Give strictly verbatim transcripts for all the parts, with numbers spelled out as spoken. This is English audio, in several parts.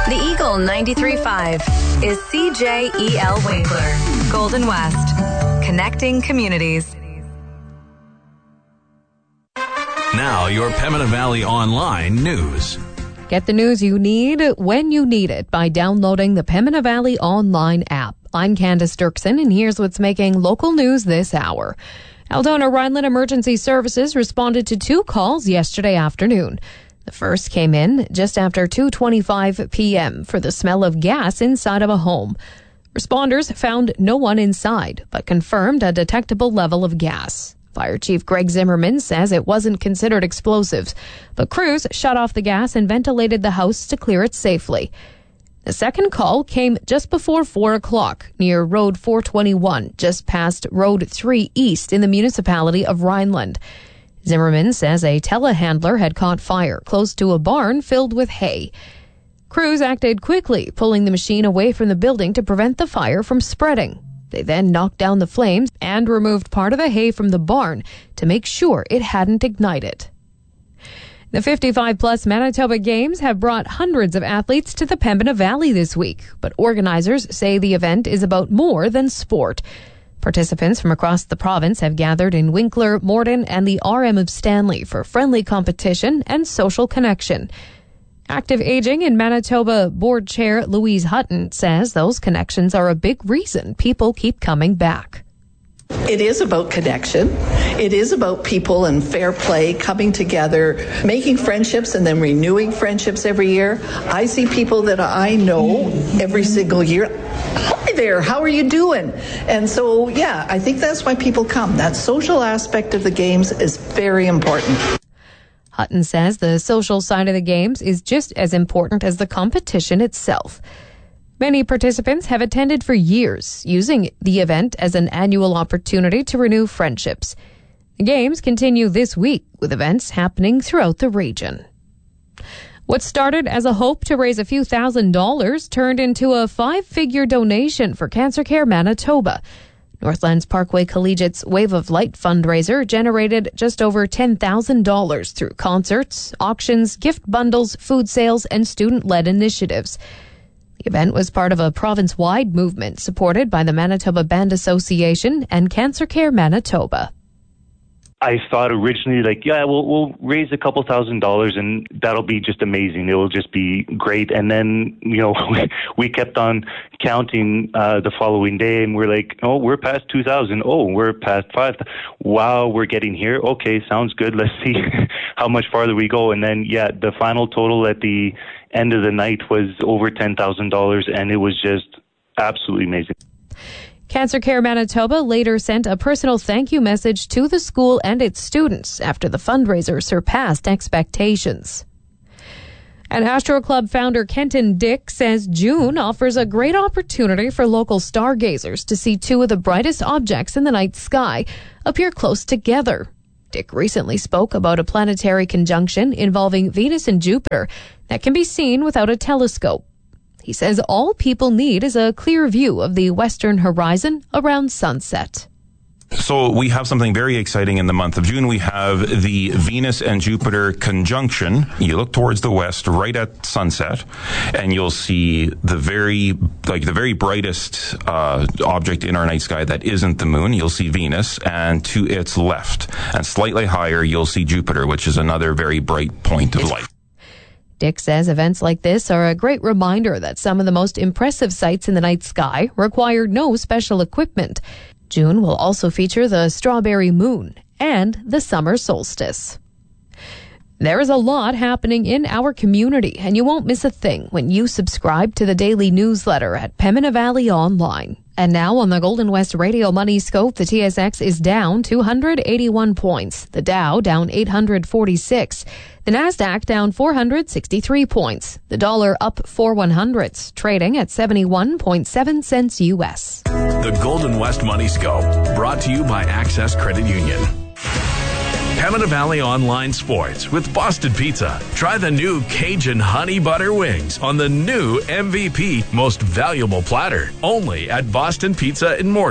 The Eagle ninety-three point five is C J E L Winkler, Golden West, connecting communities. Now, your Pembina Valley Online news. Get the news you need when you need it by downloading the Pembina Valley Online app. I'm Candace Dirksen, and here's what's making local news this hour. Aldona Rhineland Emergency Services responded to two calls yesterday afternoon. The first came in just after two twenty-five p.m. for the smell of gas inside of a home. Responders found no one inside, but confirmed a detectable level of gas. Fire Chief Greg Zimmerman says it wasn't considered explosives, but crews shut off the gas and ventilated the house to clear it safely. The second call came just before four o'clock near Road four twenty-one, just past Road three East in the municipality of Rhineland. Zimmerman says a telehandler had caught fire close to a barn filled with hay. Crews acted quickly, pulling the machine away from the building to prevent the fire from spreading. They then knocked down the flames and removed part of the hay from the barn to make sure it hadn't ignited. The fifty-five plus Manitoba Games have brought hundreds of athletes to the Pembina Valley this week, but organizers say the event is about more than sport. Participants from across the province have gathered in Winkler, Morden, and the R M of Stanley for friendly competition and social connection. Active Aging in Manitoba Board Chair Louise Hutton says those connections are a big reason people keep coming back. It is about connection. It is about people and fair play coming together, making friendships and then renewing friendships every year. I see people that I know every single year. Hi there, how are you doing? And so, yeah, I think that's why people come. That social aspect of the games is very important. Hutton says the social side of the games is just as important as the competition itself. Many participants have attended for years, using the event as an annual opportunity to renew friendships. The games continue this week, with events happening throughout the region. What started as a hope to raise a few thousand dollars turned into a five-figure donation for Cancer Care Manitoba. Northlands Parkway Collegiate's Wave of Light fundraiser generated just over ten thousand dollars through concerts, auctions, gift bundles, food sales, and student-led initiatives. The event was part of a province-wide movement supported by the Manitoba Band Association and Cancer Care Manitoba. I thought originally, like, yeah, we'll, we'll raise a couple thousand dollars and that'll be just amazing. It will just be great. And then, you know, we kept on counting uh, the following day and we're like, oh, we're past two thousand. Oh, we're past five. Wow, we're getting here. Okay, sounds good. Let's see how much farther we go. And then, yeah, the final total at the end of the night was over ten thousand dollars and it was just absolutely amazing. Cancer Care Manitoba later sent a personal thank you message to the school and its students after the fundraiser surpassed expectations. And Astro Club founder Kenton Dick says June offers a great opportunity for local stargazers to see two of the brightest objects in the night sky appear close together. Dick recently spoke about a planetary conjunction involving Venus and Jupiter that can be seen without a telescope. He says all people need is a clear view of the western horizon around sunset. So we have something very exciting in the month of June. We have the Venus and Jupiter conjunction. You look towards the west right at sunset, and you'll see the very, like the very brightest uh, object in our night sky that isn't the moon. You'll see Venus, and to its left and slightly higher, you'll see Jupiter, which is another very bright point of light. Dick says events like this are a great reminder that some of the most impressive sights in the night sky require no special equipment. June will also feature the strawberry moon and the summer solstice. There is a lot happening in our community, and you won't miss a thing when you subscribe to the daily newsletter at Pembina Valley Online. And now on the Golden West Radio Money Scope, the T S X is down two hundred eighty-one points. The Dow down eight hundred forty-six. The Nasdaq down four hundred sixty-three points. The dollar up four one hundredths, trading at seventy-one point seven cents U S. The Golden West Money Scope, brought to you by Access Credit Union. Pembina Valley Online Sports with Boston Pizza. Try the new Cajun Honey Butter Wings on the new M V P Most Valuable Platter. Only at Boston Pizza in Morden.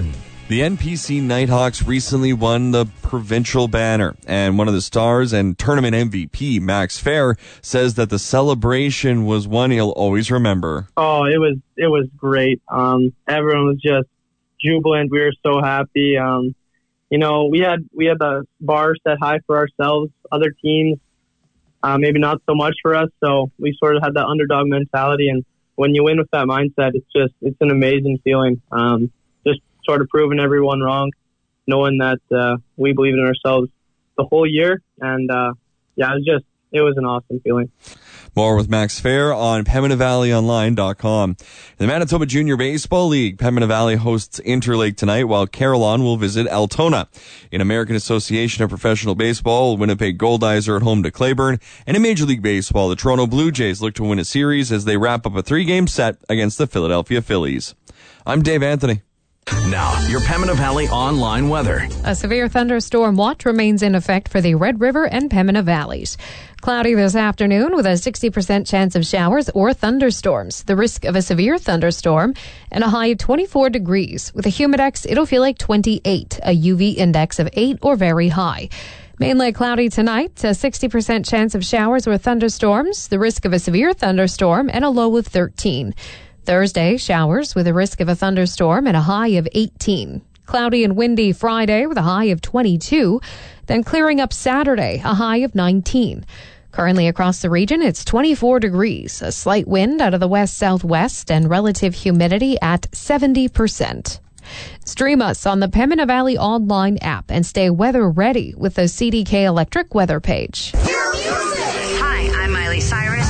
The N P C Nighthawks recently won the provincial banner, and one of the stars and tournament M V P, Max Fair, says that the celebration was one he'll always remember. Oh, it was it was great. Um, everyone was just jubilant. We were so happy. Um, you know, we had we had the bar set high for ourselves. Other teams, uh, maybe not so much for us. So we sort of had that underdog mentality, and when you win with that mindset, it's just it's an amazing feeling. Um, just sort of proving everyone wrong, knowing that uh, we believed in ourselves the whole year. And uh, yeah, it was just, it was an awesome feeling. More with Max Fair on Pembina Valley Online dot com. The Manitoba Junior Baseball League, Pembina Valley hosts Interlake tonight, while Carillon will visit Altona. In American Association of Professional Baseball, Winnipeg Goldeyes are at home to Claiborne. And in Major League Baseball, the Toronto Blue Jays look to win a series as they wrap up a three-game set against the Philadelphia Phillies. I'm Dave Anthony. Now, your Pembina Valley online weather. A severe thunderstorm watch remains in effect for the Red River and Pembina Valleys. Cloudy this afternoon with a sixty percent chance of showers or thunderstorms. The risk of a severe thunderstorm and a high of twenty-four degrees. With a humidex, it'll feel like twenty-eight, a U V index of eight or very high. Mainly cloudy tonight, a sixty percent chance of showers or thunderstorms. The risk of a severe thunderstorm and a low of thirteen. Thursday, showers with a risk of a thunderstorm and a high of eighteen. Cloudy and windy Friday with a high of twenty-two. Then clearing up Saturday, a high of nineteen. Currently across the region, it's twenty-four degrees. A slight wind out of the west-southwest and relative humidity at seventy percent. Stream us on the Pembina Valley Online app and stay weather ready with the C D K Electric weather page. Hi, I'm Miley Cyrus.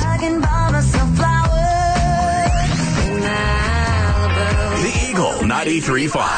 The Eagle ninety-three point five.